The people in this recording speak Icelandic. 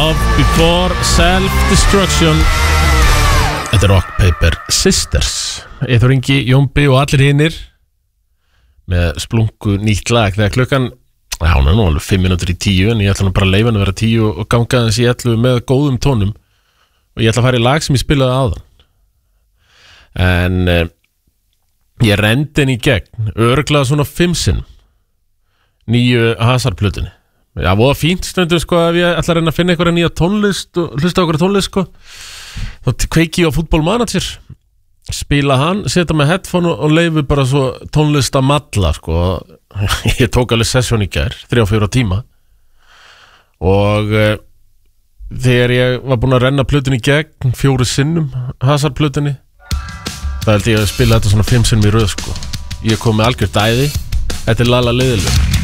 Love Before Self-Destruction. Þetta er Rock Paper Sisters. Eyþór Ingi, Jómbi og allir hinnir með splungu nýtt lag þegar klukkan, já, hún er nú alveg 5 mínútur í 10 en ég ætla nú bara að leyfa hann að vera 10 og ganga þess í 11 með góðum tónum og ég ætla að fara í lag sem ég spilaði áðan. En ég rendi henni í gegn örugglega svona 5 sinnum nýju Hazard-plötunni. Já, voða fínt stundum sko ef ég ætla að reyna að finna einhverja nýja tónlist og hlusta á einhverja tónlist sko. Þá kveiki ég á Football Manager, spila hann, setja með headphone og leifi bara svo tónlist að malla sko. Ég tók alveg session í gær, 3-4 tíma og þegar ég var búinn að renna plötunni í gegn 4 sinnum Hazard-plötunni, það held ég að spila þetta svona 5 sinnum í röð sko. Ég kom með algjört æði. Þetta er Lala Leiðileg.